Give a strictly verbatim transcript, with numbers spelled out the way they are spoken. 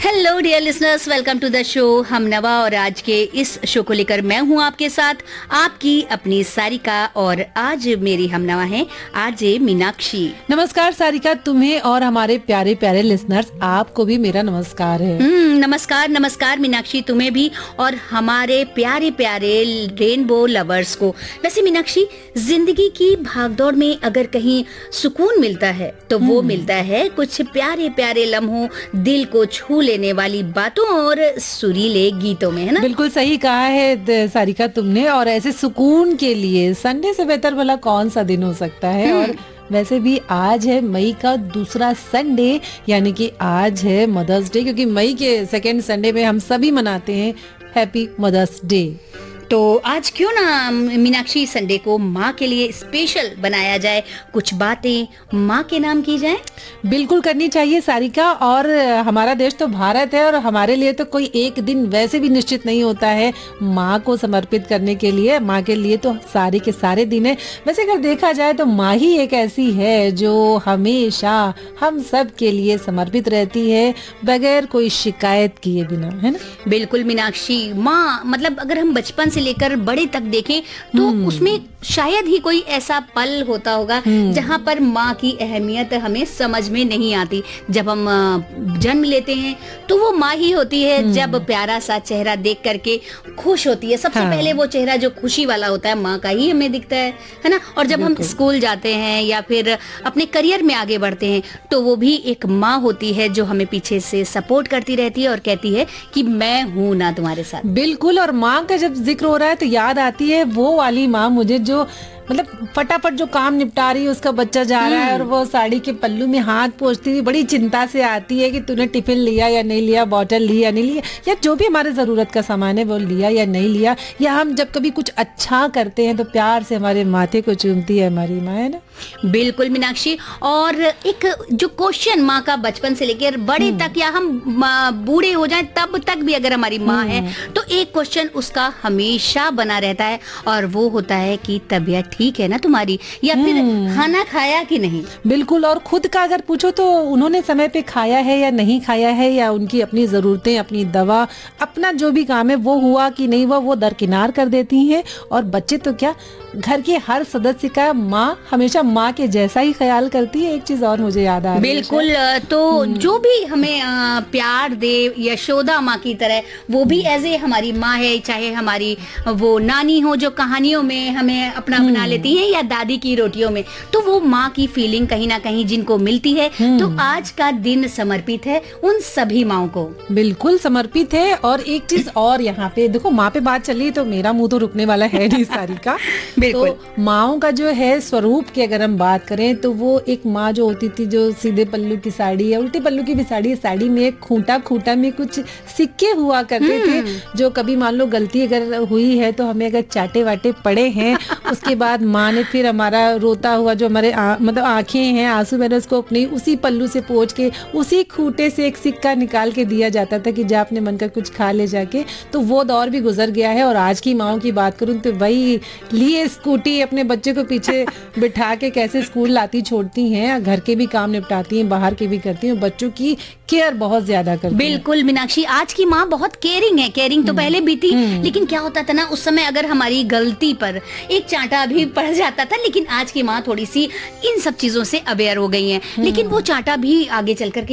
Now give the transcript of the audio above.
Hello dear listeners, welcome to the show हम नवा। और आज के इस शो को लेकर मैं हूं आपके साथ, आपकी अपनी सारिका। और आज मेरी हम नवा है आरजे मीनाक्षी। नमस्कार सारिका, तुम्हें और हमारे प्यारे प्यारे लिसनर्स, आपको भी मेरा नमस्कार है। हम्म नमस्कार नमस्कार मीनाक्षी, तुम्हें भी और हमारे प्यारे प्यारे रेनबो लवर्स को। वैसे मीनाक्षी, जिंदगी की भागदौड़ में अगर कहीं सुकून मिलता है तो वो मिलता है कुछ प्यारे प्यारे लम्हों, दिल को छू लेने वाली बातों और सुरीले गीतों में, है ना? बिल्कुल सही कहा है सारिका तुमने। और ऐसे सुकून के लिए संडे से बेहतर वाला कौन सा दिन हो सकता है। और वैसे भी आज है मई का दूसरा संडे, यानी कि आज है मदर्स डे, क्योंकि मई के सेकेंड संडे में हम सभी मनाते हैं हैप्पी मदर्स डे। तो आज क्यों ना मीनाक्षी संडे को माँ के लिए स्पेशल बनाया जाए, कुछ बातें माँ के नाम की जाए। बिल्कुल करनी चाहिए सारिका। और हमारा देश तो भारत है और हमारे लिए तो कोई एक दिन वैसे भी निश्चित नहीं होता है माँ को समर्पित करने के लिए। माँ के लिए तो सारे के सारे दिन है। वैसे अगर देखा जाए तो माँ ही एक ऐसी है जो हमेशा हम सब के लिए समर्पित रहती है, बगैर कोई शिकायत किए बिना, है ना? बिल्कुल मीनाक्षी, माँ मतलब अगर हम बचपन से लेकर बड़े तक देखें तो उसमें शायद ही कोई ऐसा पल होता होगा जहाँ पर माँ की अहमियत हमें समझ में नहीं आती। जब हम जन्म लेते हैं तो वो माँ ही होती है, जब प्यारा सा चेहरा देख करके खुश होती है। सबसे हाँ। पहले वो चेहरा जो खुशी वाला होता है माँ का ही हमें दिखता है, है ना? और जब हम स्कूल जाते हैं या फिर अपने करियर में आगे बढ़ते हैं तो वो भी एक माँ होती है जो हमें पीछे से सपोर्ट करती रहती है और कहती है कि मैं हूँ ना तुम्हारे साथ। बिल्कुल। और माँ का जब जिक्र हो रहा है तो याद आती है वो वाली माँ मुझे जो मतलब फटाफट जो काम निपटा रही है, उसका बच्चा जा रहा है और वो साड़ी के पल्लू में हाथ पोंछती हुई बड़ी चिंता से आती है कि तूने टिफिन लिया या नहीं लिया, बॉटल ली या नहीं लिया, या जो भी हमारे जरूरत का सामान है वो लिया या नहीं लिया। या हम जब कभी कुछ अच्छा करते हैं तो प्यार से हमारे माथे को चूमती है हमारी माँ, है ना? बिल्कुल मीनाक्षी। और एक जो क्वेश्चन माँ का बचपन से लेकर बड़े तक या हम बूढ़े हो जाएं तब तक भी अगर हमारी माँ है तो एक क्वेश्चन उसका हमेशा बना रहता है, और वो होता है कि तबीयत ठीक है ना तुम्हारी, या फिर खाना खाया कि नहीं। बिल्कुल। और खुद का अगर पूछो तो उन्होंने समय पे खाया है या नहीं खाया है, या उनकी अपनी जरूरतें, अपनी दवा, अपना जो भी काम है वो हुआ कि नहीं हुआ, वो दरकिनार कर देती हैं। और बच्चे तो क्या, घर के हर सदस्य का माँ हमेशा माँ के जैसा ही ख्याल करती है। एक चीज और मुझे याद आ रही है, बिल्कुल। तो जो भी हमें आ, प्यार दे, यशोदा माँ की तरह, वो भी एज ए हमारी माँ है। चाहे हमारी वो नानी हो जो कहानियों में हमें अपना बना लेती है, या दादी की रोटियों में, तो वो माँ की फीलिंग कहीं ना कहीं जिनको मिलती है। तो आज का दिन समर्पित है उन सभी माँओं को। बिल्कुल समर्पित है। और एक चीज और, यहाँ पे देखो माँ पे बात चली तो मेरा मुंह तो रुकने वाला है नहीं सारिका। बिल्कुल। तो माँओं का जो है स्वरूप की अगर हम बात करें तो वो एक माँ जो होती थी जो सीधे पल्लू की साड़ी या उल्टे पल्लू की भी साड़ी, साड़ी में एक खूंटा खूंटा में कुछ सिक्के हुआ करते थे, जो कभी मान लो गलती अगर हुई है तो हमें अगर चाटे वाटे पड़े हैं, उसके बाद माँ ने फिर हमारा रोता हुआ जो हमारे आ, मतलब आंखें हैं, आंसू मैंने उसको अपनी उसी पल्लू से पोंछ के उसी खूंटे से एक सिक्का निकाल के दिया जाता था कि जा अपने मन का कुछ खा ले जाके। तो वो दौर भी गुजर गया है। और आज की माँओं की बात करूँ तो वही लिए स्कूटी अपने बच्चे को पीछे बिठा के कैसे स्कूल लाती छोड़ती हैं, घर के भी काम निपटाती हैं, बाहर के भी करती हैं, बच्चों की केयर बहुत ज्यादा करती हैं। बिल्कुल मीनाक्षी, आज की माँ बहुत केयरिंग है। केयरिंग तो पहले भी थी, लेकिन क्या होता था ना, उस समय अगर हमारी गलती पर एक चांटा भी पड़ जाता था, लेकिन आज की माँ थोड़ी सी इन सब चीजों से अवेयर हो गई हैं। लेकिन वो चांटा भी आगे चल करके